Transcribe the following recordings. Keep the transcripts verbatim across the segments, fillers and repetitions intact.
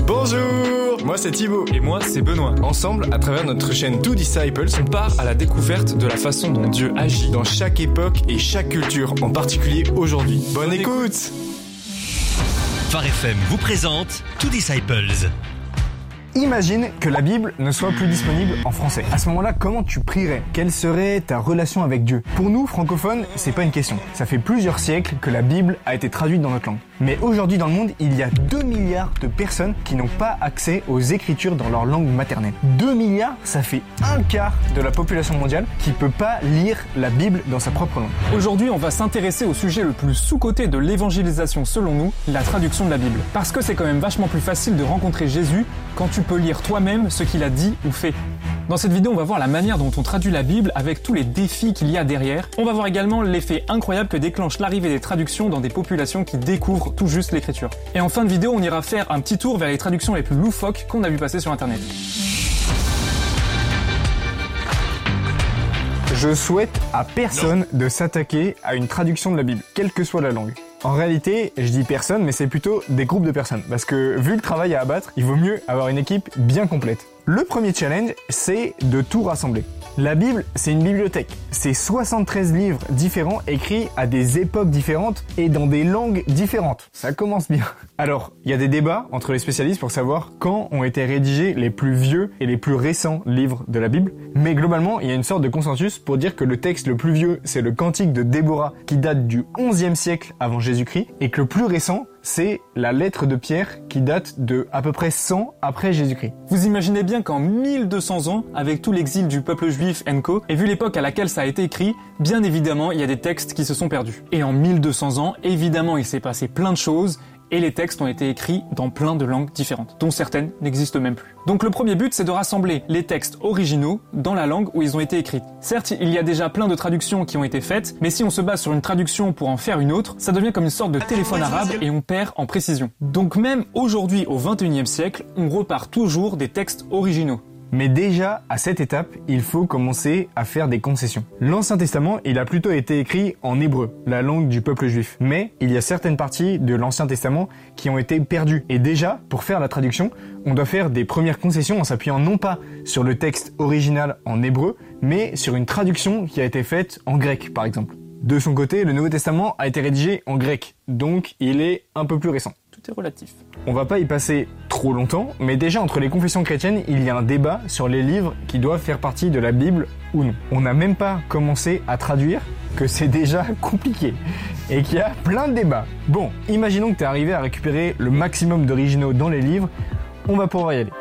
Bonjour, moi c'est Thibaut. Et moi c'est Benoît. Ensemble, à travers notre chaîne Two Disciples, on part à la découverte de la façon dont Dieu agit dans chaque époque et chaque culture, en particulier aujourd'hui. Bonne, Bonne écoute, écoute. Phare F M vous présente Two Disciples. Imagine que la Bible ne soit plus disponible en français. À ce moment-là, comment tu prierais ? Quelle serait ta relation avec Dieu ? Pour nous, francophones, c'est pas une question. Ça fait plusieurs siècles que la Bible a été traduite dans notre langue. Mais aujourd'hui dans le monde, il y a deux milliards de personnes qui n'ont pas accès aux écritures dans leur langue maternelle. deux milliards, ça fait un quart de la population mondiale qui peut pas lire la Bible dans sa propre langue. Aujourd'hui, on va s'intéresser au sujet le plus sous-coté de l'évangélisation selon nous, la traduction de la Bible. Parce que c'est quand même vachement plus facile de rencontrer Jésus quand tu peux lire toi-même ce qu'il a dit ou fait. Dans cette vidéo, on va voir la manière dont on traduit la Bible avec tous les défis qu'il y a derrière. On va voir également l'effet incroyable que déclenche l'arrivée des traductions dans des populations qui découvrent tout juste l'écriture. Et en fin de vidéo, on ira faire un petit tour vers les traductions les plus loufoques qu'on a vu passer sur internet. Je souhaite à personne de s'attaquer à une traduction de la Bible, quelle que soit la langue. En réalité, je dis personne, mais c'est plutôt des groupes de personnes. Parce que vu le travail à abattre, il vaut mieux avoir une équipe bien complète. Le premier challenge, c'est de tout rassembler. La Bible, c'est une bibliothèque. C'est soixante-treize livres différents écrits à des époques différentes et dans des langues différentes. Ça commence bien. Alors, il y a des débats entre les spécialistes pour savoir quand ont été rédigés les plus vieux et les plus récents livres de la Bible. Mais globalement, il y a une sorte de consensus pour dire que le texte le plus vieux, c'est le Cantique de Déborah qui date du onzième siècle avant Jésus-Christ et que le plus récent, c'est la lettre de Pierre qui date de à peu près cent après Jésus-Christ. Vous imaginez bien qu'en mille deux cents ans, avec tout l'exil du peuple juif et co, et vu l'époque à laquelle ça a été écrit, bien évidemment, il y a des textes qui se sont perdus. Et en mille deux cents ans, évidemment, il s'est passé plein de choses, et les textes ont été écrits dans plein de langues différentes, dont certaines n'existent même plus. Donc le premier but, c'est de rassembler les textes originaux dans la langue où ils ont été écrits. Certes, il y a déjà plein de traductions qui ont été faites, mais si on se base sur une traduction pour en faire une autre, ça devient comme une sorte de téléphone arabe et on perd en précision. Donc même aujourd'hui, au vingt et unième siècle, on repart toujours des textes originaux. Mais déjà, à cette étape, il faut commencer à faire des concessions. L'Ancien Testament, il a plutôt été écrit en hébreu, la langue du peuple juif. Mais il y a certaines parties de l'Ancien Testament qui ont été perdues. Et déjà, pour faire la traduction, on doit faire des premières concessions en s'appuyant non pas sur le texte original en hébreu, mais sur une traduction qui a été faite en grec, par exemple. De son côté, le Nouveau Testament a été rédigé en grec, donc il est un peu plus récent. Tout est relatif. On va pas y passer trop longtemps, mais déjà entre les confessions chrétiennes, il y a un débat sur les livres qui doivent faire partie de la Bible ou non. On n'a même pas commencé à traduire, que c'est déjà compliqué, et qu'il y a plein de débats. Bon, imaginons que tu es arrivé à récupérer le maximum d'originaux dans les livres, on va pouvoir y aller.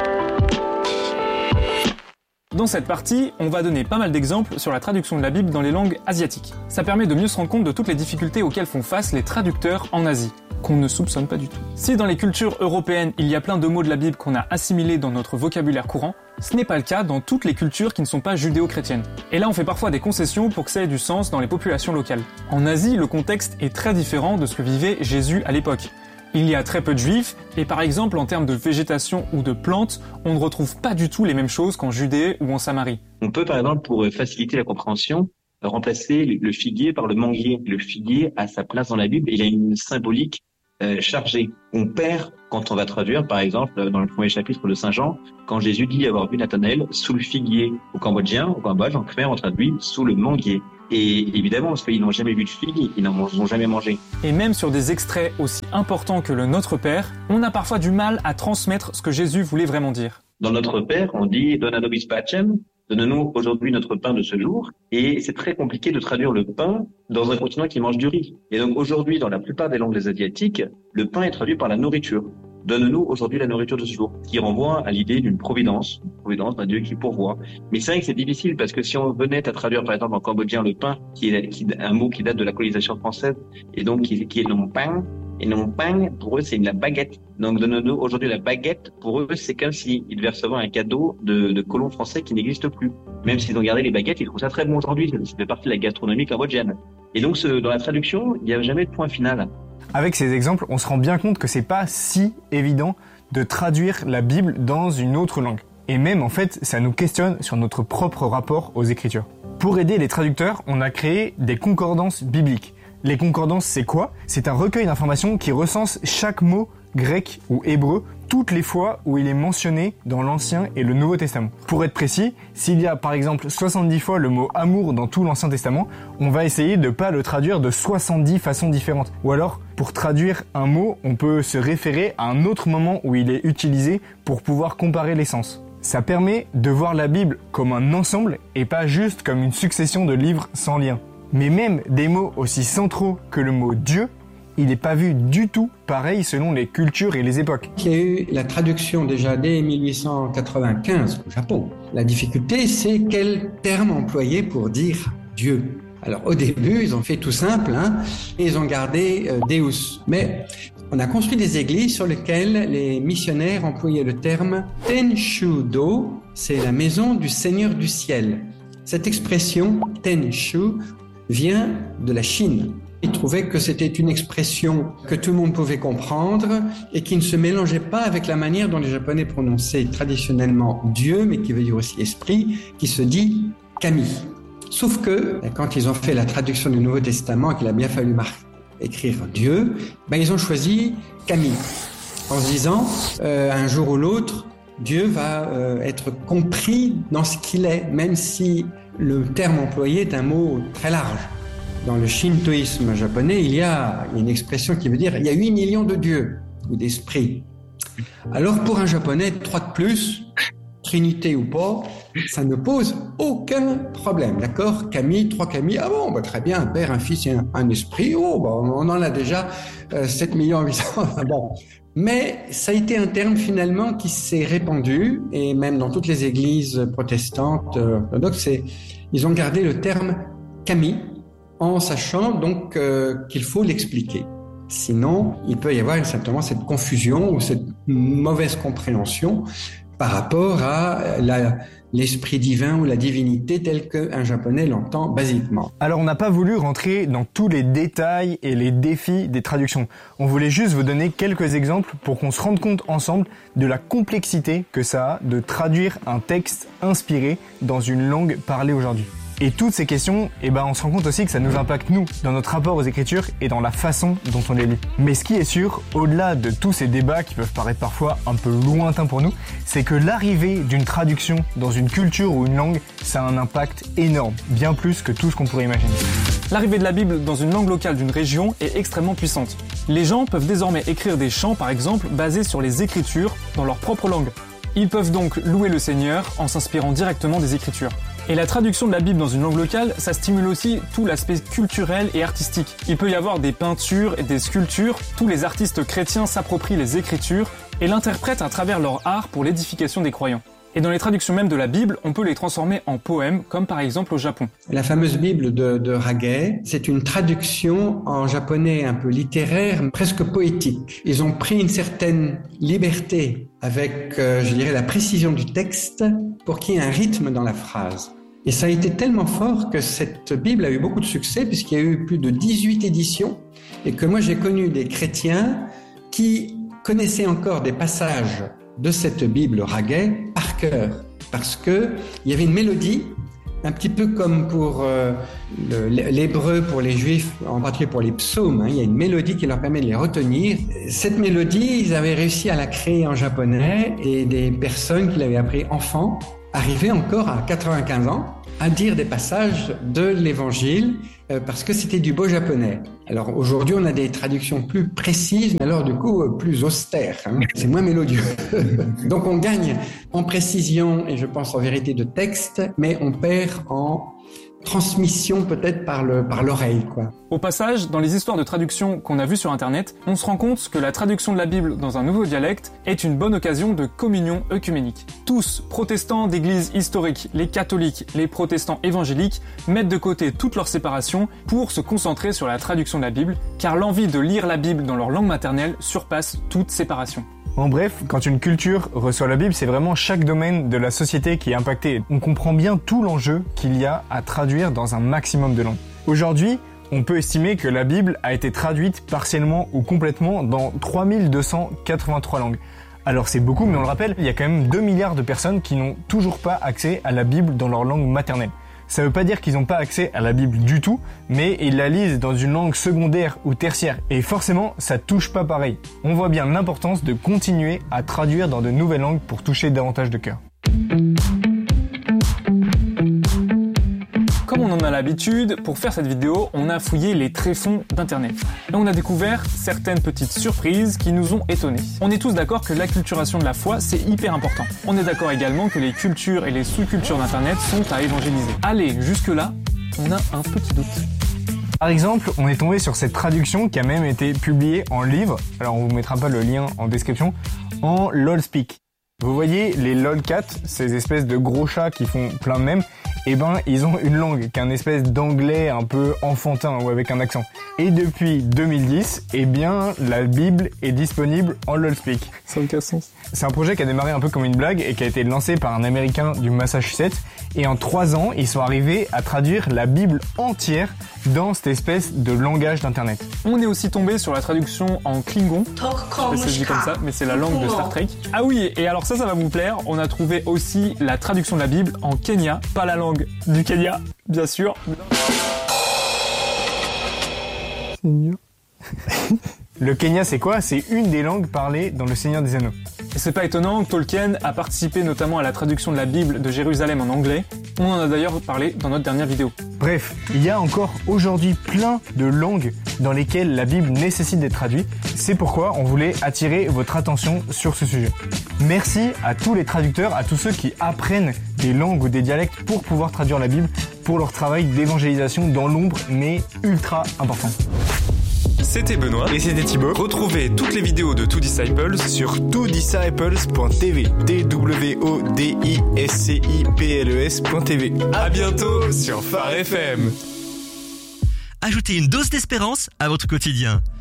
Dans cette partie, on va donner pas mal d'exemples sur la traduction de la Bible dans les langues asiatiques. Ça permet de mieux se rendre compte de toutes les difficultés auxquelles font face les traducteurs en Asie, qu'on ne soupçonne pas du tout. Si dans les cultures européennes, il y a plein de mots de la Bible qu'on a assimilés dans notre vocabulaire courant, ce n'est pas le cas dans toutes les cultures qui ne sont pas judéo-chrétiennes. Et là, on fait parfois des concessions pour que ça ait du sens dans les populations locales. En Asie, le contexte est très différent de ce que vivait Jésus à l'époque. Il y a très peu de juifs, et par exemple en termes de végétation ou de plantes, on ne retrouve pas du tout les mêmes choses qu'en Judée ou en Samarie. On peut par exemple, pour faciliter la compréhension, remplacer le figuier par le manguier. Le figuier a sa place dans la Bible, il a une symbolique euh, chargée. On perd quand on va traduire, par exemple, dans le premier chapitre de Saint Jean, quand Jésus dit avoir vu Nathanaël sous le figuier. Au Cambodgien, au Cambodge, en khmer, on traduit sous le manguier. Et évidemment, parce qu'ils n'ont jamais vu de figue, ils n'en ont jamais mangé. Et même sur des extraits aussi importants que le Notre Père, on a parfois du mal à transmettre ce que Jésus voulait vraiment dire. Dans Notre Père, on dit « Dona nobis pacem », donne-nous aujourd'hui notre pain de ce jour. Et c'est très compliqué de traduire le pain dans un continent qui mange du riz. Et donc aujourd'hui, dans la plupart des langues asiatiques, le pain est traduit par la nourriture. Donne-nous aujourd'hui la nourriture de ce jour, ce qui renvoie à l'idée d'une providence, une providence d'un Dieu qui pourvoit. Mais c'est vrai que c'est difficile parce que si on venait à traduire par exemple en cambodgien le pain, qui est qui, un mot qui date de la colonisation française et donc qui, qui est non pain, et non pain pour eux c'est la baguette. Donc donne-nous aujourd'hui la baguette, pour eux c'est comme s'ils devaient recevoir un cadeau de, de colons français qui n'existe plus. Même s'ils ont gardé les baguettes, ils trouvent ça très bon aujourd'hui, ça fait partie de la gastronomie cambodgienne. Et donc ce, dans la traduction, il n'y a jamais de point final. Avec ces exemples, on se rend bien compte que c'est pas si évident de traduire la Bible dans une autre langue. Et même, en fait, ça nous questionne sur notre propre rapport aux Écritures. Pour aider les traducteurs, on a créé des concordances bibliques. Les concordances, c'est quoi ? C'est un recueil d'informations qui recense chaque mot grec ou hébreu toutes les fois où il est mentionné dans l'Ancien et le Nouveau Testament. Pour être précis, s'il y a par exemple soixante-dix fois le mot amour dans tout l'Ancien Testament, on va essayer de pas le traduire de soixante-dix façons différentes. Ou alors, pour traduire un mot, on peut se référer à un autre moment où il est utilisé pour pouvoir comparer les sens. Ça permet de voir la Bible comme un ensemble et pas juste comme une succession de livres sans lien. Mais même des mots aussi centraux que le mot Dieu, il n'est pas vu du tout pareil selon les cultures et les époques. Il y a eu la traduction déjà dès mille huit cent quatre-vingt-quinze au Japon. La difficulté, c'est quel terme employer pour dire Dieu. Alors au début, ils ont fait tout simple, hein, et ils ont gardé euh, Deus. Mais on a construit des églises sur lesquelles les missionnaires employaient le terme Tenshu-do, c'est la maison du Seigneur du ciel. Cette expression Tenshu vient de la Chine. Ils trouvaient que c'était une expression que tout le monde pouvait comprendre et qui ne se mélangeait pas avec la manière dont les Japonais prononçaient traditionnellement Dieu, mais qui veut dire aussi esprit, qui se dit Kami. Sauf que, quand ils ont fait la traduction du Nouveau Testament, qu'il a bien fallu mar- écrire Dieu, ben ils ont choisi Kami, en se disant, euh, un jour ou l'autre, Dieu va euh, être compris dans ce qu'il est, même si le terme employé est un mot très large. Dans le shintoïsme japonais, il y a une expression qui veut dire il y a huit millions de dieux ou d'esprits. Alors pour un japonais, trois de plus, trinité ou pas, ça ne pose aucun problème, d'accord? Kami, trois Kami, ah bon, bah très bien, un père, un fils et un, un esprit, oh, bah on en a déjà euh, sept millions huit cents, bon. Mais ça a été un terme finalement qui s'est répandu, et même dans toutes les églises protestantes, euh, orthodoxes, ils ont gardé le terme Kami, en sachant donc euh, qu'il faut l'expliquer. Sinon, il peut y avoir simplement cette confusion ou cette mauvaise compréhension par rapport à la, l'esprit divin ou la divinité tel qu'un japonais l'entend basiquement. Alors on n'a pas voulu rentrer dans tous les détails et les défis des traductions. On voulait juste vous donner quelques exemples pour qu'on se rende compte ensemble de la complexité que ça a de traduire un texte inspiré dans une langue parlée aujourd'hui. Et toutes ces questions, eh ben, on se rend compte aussi que ça nous impacte nous, dans notre rapport aux écritures et dans la façon dont on les lit. Mais ce qui est sûr, au-delà de tous ces débats qui peuvent paraître parfois un peu lointains pour nous, c'est que l'arrivée d'une traduction dans une culture ou une langue, ça a un impact énorme, bien plus que tout ce qu'on pourrait imaginer. L'arrivée de la Bible dans une langue locale d'une région est extrêmement puissante. Les gens peuvent désormais écrire des chants, par exemple, basés sur les Écritures dans leur propre langue. Ils peuvent donc louer le Seigneur en s'inspirant directement des Écritures. Et la traduction de la Bible dans une langue locale, ça stimule aussi tout l'aspect culturel et artistique. Il peut y avoir des peintures et des sculptures, tous les artistes chrétiens s'approprient les Écritures et l'interprètent à travers leur art pour l'édification des croyants. Et dans les traductions même de la Bible, on peut les transformer en poèmes, comme par exemple au Japon. La fameuse Bible de, de Haggai, c'est une traduction en japonais un peu littéraire, presque poétique. Ils ont pris une certaine liberté avec, euh, je dirais, la précision du texte pour qu'il y ait un rythme dans la phrase. Et ça a été tellement fort que cette Bible a eu beaucoup de succès puisqu'il y a eu plus de dix-huit éditions et que moi j'ai connu des chrétiens qui connaissaient encore des passages de cette Bible Haggai par cœur, parce que il y avait une mélodie, un petit peu comme pour euh, le, l'hébreu pour les juifs, en particulier pour les psaumes, hein, il y a une mélodie qui leur permet de les retenir. Cette mélodie, ils avaient réussi à la créer en japonais et des personnes qui l'avaient appris enfant arrivaient encore à quatre-vingt-quinze ans à dire des passages de l'évangile euh, parce que c'était du beau japonais. Alors aujourd'hui, on a des traductions plus précises, mais alors du coup euh, plus austères. Hein. C'est moins mélodieux. Donc on gagne en précision et je pense en vérité de texte, mais on perd en transmission peut-être par le par l'oreille, quoi. Au passage, dans les histoires de traduction qu'on a vues sur internet, on se rend compte que la traduction de la Bible dans un nouveau dialecte est une bonne occasion de communion œcuménique. Tous, protestants d'églises historiques, les catholiques, les protestants évangéliques, mettent de côté toute leur séparation pour se concentrer sur la traduction de la Bible, car l'envie de lire la Bible dans leur langue maternelle surpasse toute séparation. En bref, quand une culture reçoit la Bible, c'est vraiment chaque domaine de la société qui est impacté. On comprend bien tout l'enjeu qu'il y a à traduire dans un maximum de langues. Aujourd'hui, on peut estimer que la Bible a été traduite partiellement ou complètement dans trois mille deux cent quatre-vingt-trois langues. Alors c'est beaucoup, mais on le rappelle, il y a quand même deux milliards de personnes qui n'ont toujours pas accès à la Bible dans leur langue maternelle. Ça veut pas dire qu'ils n'ont pas accès à la Bible du tout, mais ils la lisent dans une langue secondaire ou tertiaire. Et forcément, ça touche pas pareil. On voit bien l'importance de continuer à traduire dans de nouvelles langues pour toucher davantage de cœurs. Comme on en a l'habitude, pour faire cette vidéo, on a fouillé les tréfonds d'internet. Et on a découvert certaines petites surprises qui nous ont étonnés. On est tous d'accord que l'acculturation de la foi, c'est hyper important. On est d'accord également que les cultures et les sous-cultures d'internet sont à évangéliser. Allez, jusque-là, on a un petit doute. Par exemple, on est tombé sur cette traduction qui a même été publiée en livre, alors on vous mettra pas le lien en description, en LOLspeak. Vous voyez les lolcats, ces espèces de gros chats qui font plein de mèmes, eh ben ils ont une langue qui est une espèce d'anglais un peu enfantin ou avec un accent. Et depuis deux mille dix, eh bien la Bible est disponible en LOLspeak. Ça n'a aucun sens. C'est un projet qui a démarré un peu comme une blague et qui a été lancé par un Américain du Massachusetts. Et en trois ans, ils sont arrivés à traduire la Bible entière dans cette espèce de langage d'internet. On est aussi tombé sur la traduction en Klingon. Je sais pas si je dis comme ça, mais c'est la langue de Star Trek. Ah oui, et alors ça, ça va vous plaire. On a trouvé aussi la traduction de la Bible en Kenya, pas la langue du Kenya, bien sûr. Seigneur. Le Kenya, c'est quoi? C'est une des langues parlées dans Le Seigneur des Anneaux. Et c'est pas étonnant, Tolkien a participé notamment à la traduction de la Bible de Jérusalem en anglais. On en a d'ailleurs parlé dans notre dernière vidéo. Bref, il y a encore aujourd'hui plein de langues dans lesquelles la Bible nécessite d'être traduite. C'est pourquoi on voulait attirer votre attention sur ce sujet. Merci à tous les traducteurs, à tous ceux qui apprennent des langues ou des dialectes pour pouvoir traduire la Bible, pour leur travail d'évangélisation dans l'ombre, mais ultra important. C'était Benoît et c'était Thibaut. Retrouvez toutes les vidéos de Two Disciples sur two disciples point t v. T W O D I S C I P L E S point t v. À bientôt sur Phare F M. Ajoutez une dose d'espérance à votre quotidien.